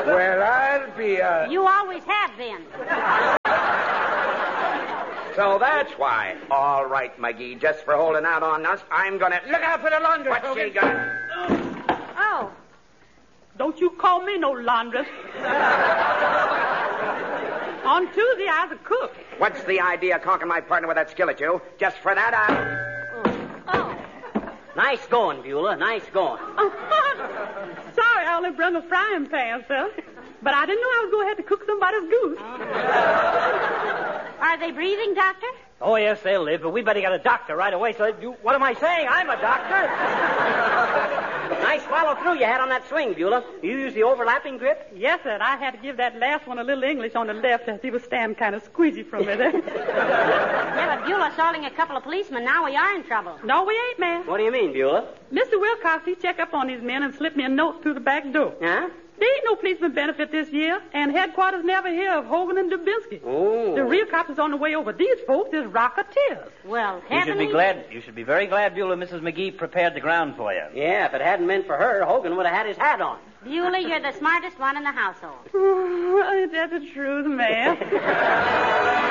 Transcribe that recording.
Well, I'll be You always have been. So that's why. All right, McGee, just for holding out on us, I'm gonna... Look out for the laundress. What's she got? Oh. Don't you call me no laundress. On Tuesday, I was a cook. What's the idea of conking my partner with that skillet, you? Just for that, Oh. Nice going, Beulah. Nice going. Sorry, I only brought a frying pan, sir. But I didn't know I was going to have to cook somebody's goose. Are they breathing, Doctor? Oh, yes, they'll live, but we better get a doctor right away. So, what am I saying? I'm a doctor. Nice follow through you had on that swing, Beulah. You use the overlapping grip? Yes, sir. I had to give that last one a little English on the left as he was standing kind of squeezy from it. Yeah, but Beulah's assaulting a couple of policemen. Now we are in trouble. No, we ain't, man. What do you mean, Beulah? Mr. Wilcox, he checked up on these men and slipped me a note through the back door. Huh? There ain't no policeman benefit this year, and headquarters never hear of Hogan and Dubinsky. Oh. The real cops is on the way over. These folks is rocketeers. Well, You should heavenly... be glad. You should be very glad, Beulah, Mrs. McGee prepared the ground for you. Yeah, if it hadn't been for her, Hogan would have had his hat on. Beulah, you're the smartest one in the household. Ain't that the truth, man?